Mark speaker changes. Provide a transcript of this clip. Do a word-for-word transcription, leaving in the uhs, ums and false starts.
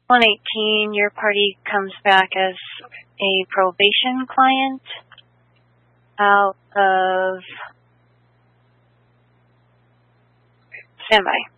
Speaker 1: one eighteen, your party comes back as a probation client out of standby.